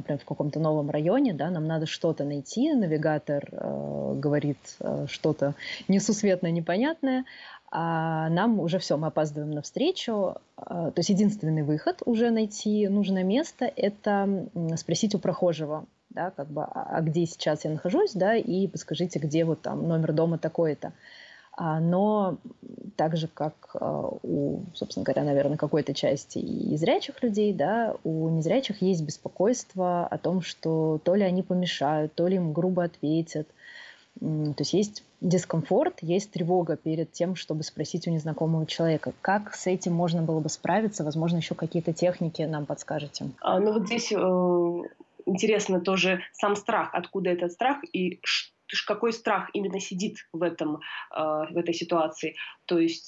например, в каком-то новом районе, да, нам надо что-то найти, навигатор говорит что-то несусветное, непонятное, а нам уже все, мы опаздываем на встречу. То есть единственный выход уже найти нужное место – это спросить у прохожего, да, как бы, а где сейчас я нахожусь, да, и подскажите, где вот там номер дома такой-то. Но так же, как у, собственно говоря, наверное, какой-то части и зрячих людей, да, у незрячих есть беспокойство о том, что то ли они помешают, то ли им грубо ответят. То есть есть дискомфорт, есть тревога перед тем, чтобы спросить у незнакомого человека. Как с этим можно было бы справиться? Возможно, еще какие-то техники нам подскажете? Ну вот здесь интересно тоже сам страх, откуда этот страх и какой страх именно сидит в этой ситуации. То есть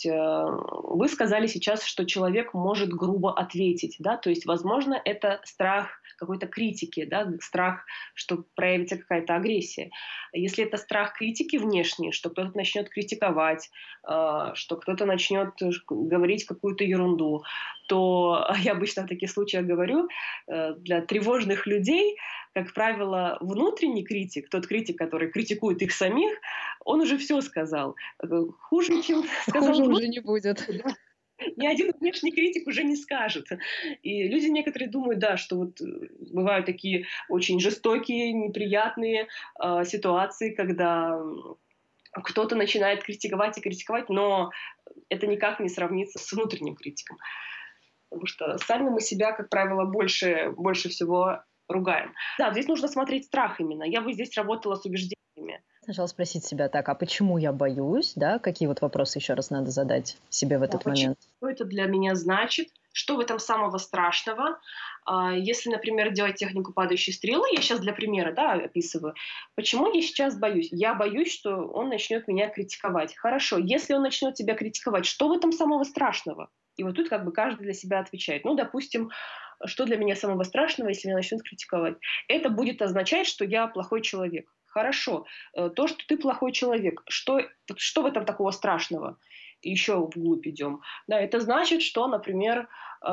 вы сказали сейчас, что человек может грубо ответить, да, то есть, возможно, это страх какой-то критики, да, страх, что проявится какая-то агрессия. Если это страх критики внешней, что кто-то начнет критиковать, что кто-то начнет говорить какую-то ерунду, то я обычно в таких случаях говорю, для тревожных людей, как правило, внутренний критик, тот критик, который критикует их самих, он уже все сказал. Хуже, чем сказал Хуже внутренний, уже не будет. да. Ни один внешний критик уже не скажет. И люди некоторые думают, да, что вот бывают такие очень жестокие, неприятные ситуации, когда кто-то начинает критиковать и критиковать, но это никак не сравнится с внутренним критиком. Потому что сами мы себя, как правило, больше всего ругаем. Да, здесь нужно смотреть страх именно. Я бы здесь работала с убеждениями. Сначала спросить себя так, а почему я боюсь, да? Какие вот вопросы еще раз надо задать себе в Да, этот почему? момент? Что это для меня значит? Что в этом самого страшного? Если, например, делать технику падающей стрелы, я сейчас для примера, да, описываю, почему я сейчас боюсь? Я боюсь, что он начнет меня критиковать. Хорошо, если он начнет тебя критиковать, что в этом самого страшного? И вот тут как бы каждый для себя отвечает. Ну, допустим, что для меня самого страшного, если меня начнут критиковать? Это будет означать, что я плохой человек. Хорошо, то, что ты плохой человек, что в этом такого страшного? Еще вглубь идем. Да, это значит, что, например,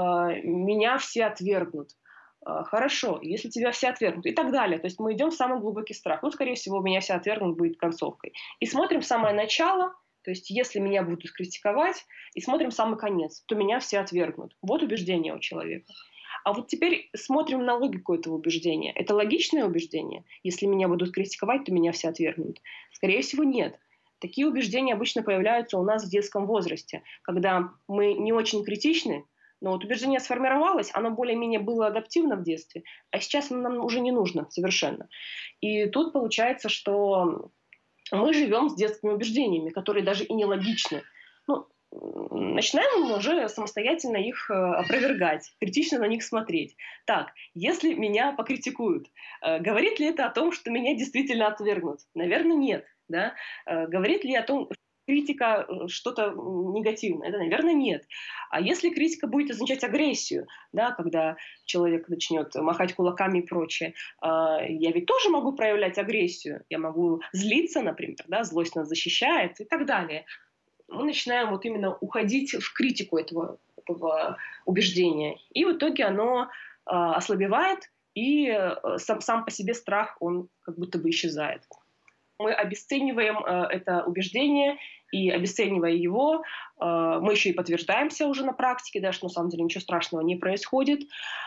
меня все отвергнут. Хорошо, если тебя все отвергнут и так далее. То есть мы идем в самый глубокий страх. Ну, скорее всего, меня все отвергнут будет концовкой. И смотрим самое начало, то есть если меня будут критиковать, и смотрим самый конец, то меня все отвергнут. Вот убеждение у человека. А вот теперь смотрим на логику этого убеждения. Это логичное убеждение? Если меня будут критиковать, то меня все отвергнут. Скорее всего, нет. Такие убеждения обычно появляются у нас в детском возрасте, когда мы не очень критичны, но вот убеждение сформировалось, оно более-менее было адаптивно в детстве, а сейчас нам уже не нужно совершенно. И тут получается, что мы живем с детскими убеждениями, которые даже и нелогичны. Ну, начинаем мы уже самостоятельно их опровергать, критично на них смотреть. Так, если меня покритикуют, говорит ли это о том, что меня действительно отвергнут? Наверное, нет. Да? Говорит ли о том, что критика что-то негативное? Да, наверное, нет. А если критика будет означать агрессию, да, когда человек начнет махать кулаками и прочее, я ведь тоже могу проявлять агрессию. Я могу злиться, например, да, злость нас защищает и так далее. Мы начинаем вот именно уходить в критику этого убеждения. И в итоге оно ослабевает, и сам по себе страх, он как будто бы исчезает. Мы обесцениваем это убеждение, и обесценивая его, мы еще и подтверждаемся уже на практике, да, что на самом деле ничего страшного не происходит.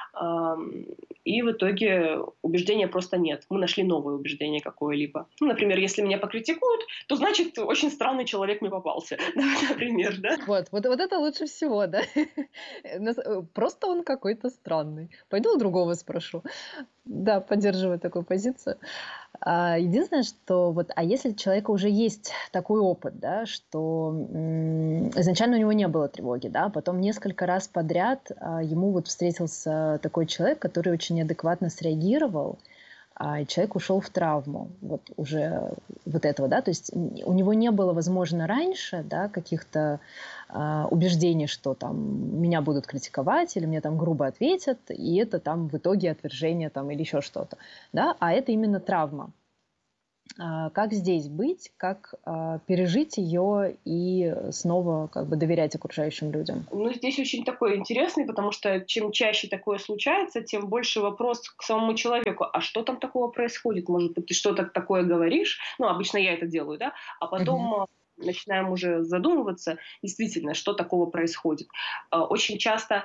И в итоге убеждения просто нет. Мы нашли новое убеждение какое-либо. Ну, например, если меня покритикуют, то значит очень странный человек мне попался. Например, да? Вот это лучше всего, да? Просто он какой-то странный. Пойду у другого спрошу. Да, поддерживаю такую позицию. Единственное, что вот, а если у человека уже есть такой опыт, да, что изначально у него не было тревоги, да, потом несколько раз подряд ему вот встретился такой человек, который очень адекватно среагировал, и человек ушел в травму вот уже вот этого, да, то есть у него не было, возможно, раньше, да, каких-то убеждений, что там меня будут критиковать или мне там грубо ответят, и это там в итоге отвержение там или еще что-то, да, а это именно травма. Как здесь быть, как пережить ее и снова как бы доверять окружающим людям? Ну, здесь очень такой интересный, потому что чем чаще такое случается, тем больше вопрос к самому человеку. А что там такого происходит? Может быть, ты что-то такое говоришь? Ну, обычно я это делаю, да? А Мгм. потом начинаем уже задумываться, действительно, что такого происходит. Очень часто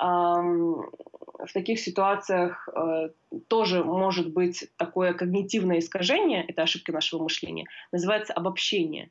в таких ситуациях тоже может быть такое когнитивное искажение, это ошибка нашего мышления, называется обобщение.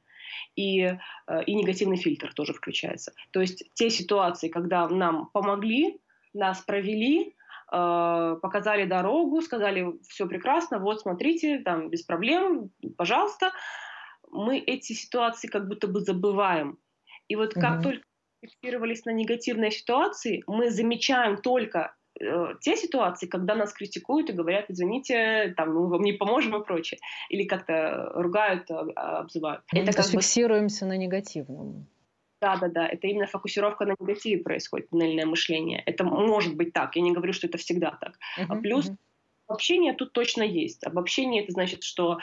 И негативный фильтр тоже включается. То есть те ситуации, когда нам помогли, нас провели, показали дорогу, сказали, все прекрасно, вот смотрите, там без проблем, пожалуйста, мы эти ситуации как будто бы забываем. И вот как Мгм. только фиксировались на негативные ситуации, мы замечаем только те ситуации, когда нас критикуют и говорят, извините, там, мы вам не поможем и прочее. Или как-то ругают, обзывают. То Это есть как бы фиксируемся на негативном. да-да-да, это именно фокусировка на негативе происходит, туннельное мышление. Это может быть так, я не говорю, что это всегда так. А Мгм, плюс мгм. обобщение тут точно есть. Обобщение — это значит, что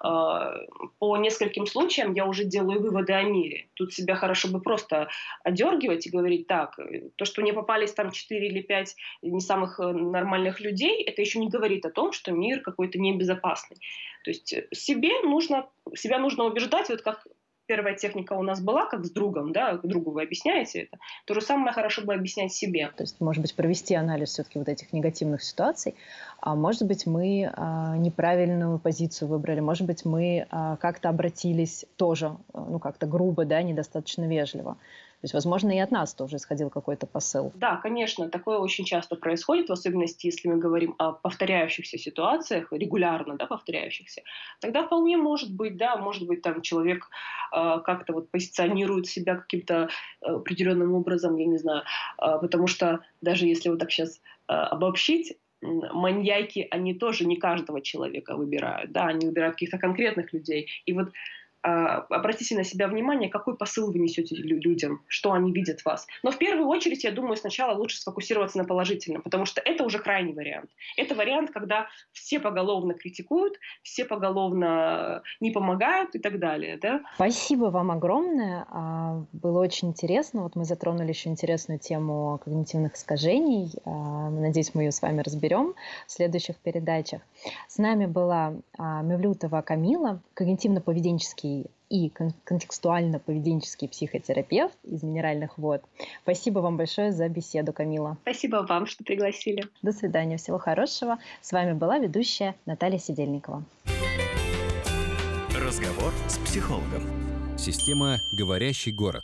по нескольким случаям я уже делаю выводы о мире. Тут себя хорошо бы просто одергивать и говорить: так, то, что мне попались там 4 или 5 не самых нормальных людей, это еще не говорит о том, что мир какой-то небезопасный. То есть себя нужно убеждать, вот как первая техника у нас была, как с другом, да, другу вы объясняете это, то же самое хорошо бы объяснять себе. То есть, может быть, провести анализ все-таки вот этих негативных ситуаций, а может быть, мы неправильную позицию выбрали, может быть, мы как-то обратились тоже, ну, как-то грубо, да, недостаточно вежливо. То есть, возможно, и от нас тоже исходил какой-то посыл. Да, конечно, такое очень часто происходит, в особенности, если мы говорим о повторяющихся ситуациях, регулярно, да, повторяющихся. Тогда вполне может быть, да, может быть, там человек как-то вот позиционирует себя каким-то определенным образом, я не знаю, потому что даже если вот так сейчас обобщить, маньяки, они тоже не каждого человека выбирают, да, они выбирают каких-то конкретных людей. И вот обратите на себя внимание, какой посыл вы несете людям, что они видят в вас. Но в первую очередь, я думаю, сначала лучше сфокусироваться на положительном, потому что это уже крайний вариант. Это вариант, когда все поголовно критикуют, все поголовно не помогают и так далее. Да? Спасибо вам огромное. Было очень интересно. Вот мы затронули еще интересную тему когнитивных искажений. Надеюсь, мы ее с вами разберем в следующих передачах. С нами была Мевлютова Камила, когнитивно-поведенческий и контекстуально-поведенческий психотерапевт из Минеральных вод. Спасибо вам большое за беседу, Камила. Спасибо вам, что пригласили. До свидания, всего хорошего. С вами была ведущая Наталья Сидельникова. Разговор с психологом. Система «Говорящий город».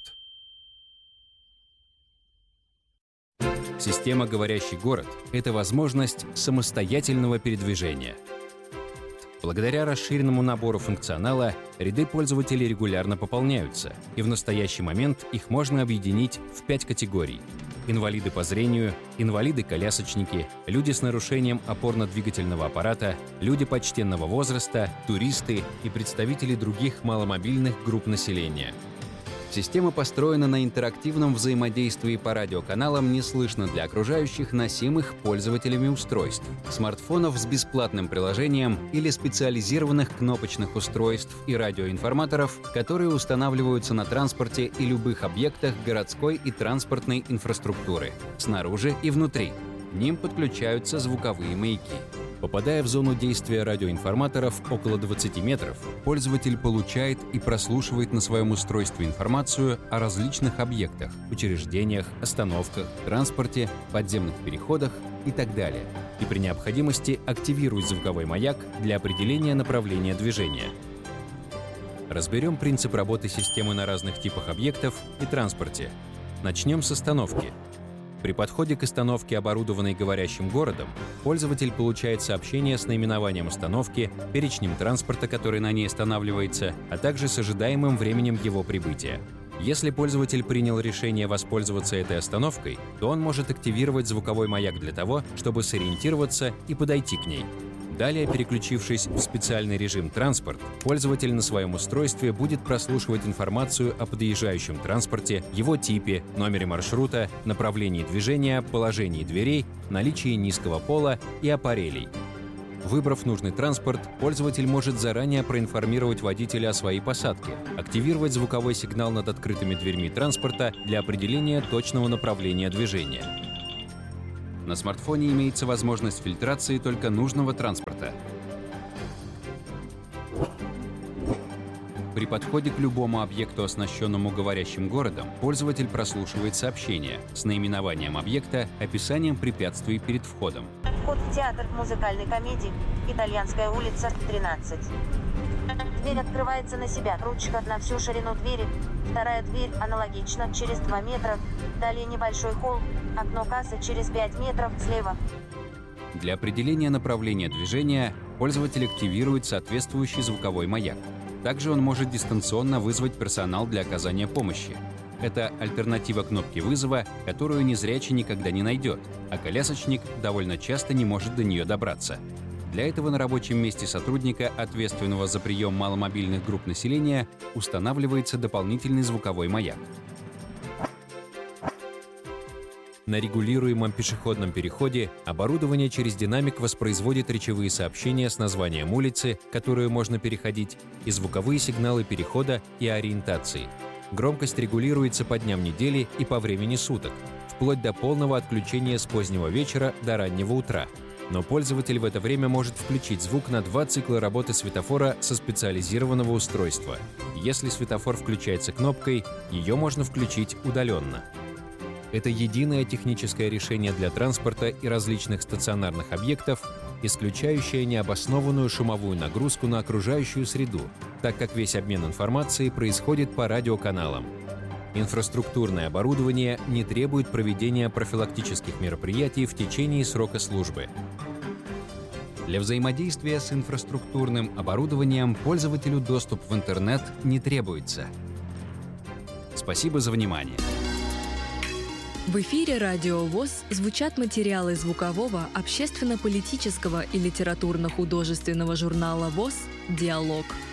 Система «Говорящий город» — это возможность самостоятельного передвижения. Благодаря расширенному набору функционала ряды пользователей регулярно пополняются, и в настоящий момент их можно объединить в 5 категорий. Инвалиды по зрению, инвалиды-колясочники, люди с нарушением опорно-двигательного аппарата, люди почтенного возраста, туристы и представители других маломобильных групп населения. Система построена на интерактивном взаимодействии по радиоканалам «Не слышно для окружающих», носимых пользователями устройств, смартфонов с бесплатным приложением или специализированных кнопочных устройств и радиоинформаторов, которые устанавливаются на транспорте и любых объектах городской и транспортной инфраструктуры, снаружи и внутри. К ним подключаются звуковые маяки. Попадая в зону действия радиоинформаторов около 20 метров, пользователь получает и прослушивает на своем устройстве информацию о различных объектах, учреждениях, остановках, транспорте, подземных переходах и так далее. И при необходимости активирует звуковой маяк для определения направления движения. Разберем принцип работы системы на разных типах объектов и транспорте. Начнем с остановки. При подходе к остановке, оборудованной говорящим городом, пользователь получает сообщение с наименованием остановки, перечнем транспорта, который на ней останавливается, а также с ожидаемым временем его прибытия. Если пользователь принял решение воспользоваться этой остановкой, то он может активировать звуковой маяк для того, чтобы сориентироваться и подойти к ней. Далее, переключившись в специальный режим «Транспорт», пользователь на своем устройстве будет прослушивать информацию о подъезжающем транспорте, его типе, номере маршрута, направлении движения, положении дверей, наличии низкого пола и аппарелей. Выбрав нужный транспорт, пользователь может заранее проинформировать водителя о своей посадке, активировать звуковой сигнал над открытыми дверьми транспорта для определения точного направления движения. На смартфоне имеется возможность фильтрации только нужного транспорта. При подходе к любому объекту, оснащенному говорящим городом, пользователь прослушивает сообщение с наименованием объекта, описанием препятствий перед входом. Вход в театр музыкальной комедии, Итальянская улица, 13. Дверь открывается на себя, ручка на всю ширину двери. Вторая дверь аналогично, через 2 метра. Далее небольшой холл, окно кассы через 5 метров слева. Для определения направления движения пользователь активирует соответствующий звуковой маяк. Также он может дистанционно вызвать персонал для оказания помощи. Это альтернатива кнопки вызова, которую незрячий никогда не найдет, а колясочник довольно часто не может до нее добраться. Для этого на рабочем месте сотрудника, ответственного за прием маломобильных групп населения, устанавливается дополнительный звуковой маяк. На регулируемом пешеходном переходе оборудование через динамик воспроизводит речевые сообщения с названием улицы, которую можно переходить, и звуковые сигналы перехода и ориентации. Громкость регулируется по дням недели и по времени суток, вплоть до полного отключения с позднего вечера до раннего утра. Но пользователь в это время может включить звук на 2 цикла работы светофора со специализированного устройства. Если светофор включается кнопкой, ее можно включить удаленно. Это единое техническое решение для транспорта и различных стационарных объектов, исключающее необоснованную шумовую нагрузку на окружающую среду, так как весь обмен информацией происходит по радиоканалам. Инфраструктурное оборудование не требует проведения профилактических мероприятий в течение срока службы. Для взаимодействия с инфраструктурным оборудованием пользователю доступ в интернет не требуется. Спасибо за внимание. В эфире «Радио ВОС» звучат материалы звукового, общественно-политического и литературно-художественного журнала ВОС «Диалог».